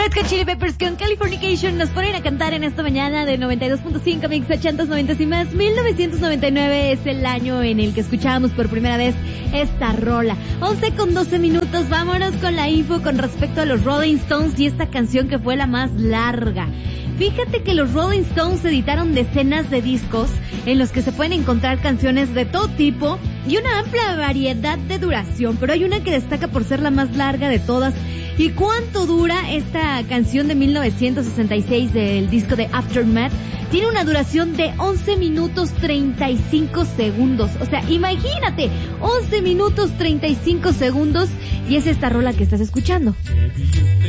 Red Hot Chili Peppers con Californication nos ponen a cantar en esta mañana de 92.5 Mix 80s, 90s y más. 1999 es el año en el que escuchábamos por primera vez esta rola. 11:12. Vámonos con la info con respecto a los Rolling Stones y esta canción que fue la más larga. Fíjate que los Rolling Stones editaron decenas de discos en los que se pueden encontrar canciones de todo tipo y una amplia variedad de duración, pero hay una que destaca por ser la más larga de todas. ¿Y cuánto dura esta canción de 1966 del disco de Aftermath? Tiene una duración de 11 minutos 35 segundos. O sea, imagínate, 11 minutos 35 segundos y es esta rola que estás escuchando.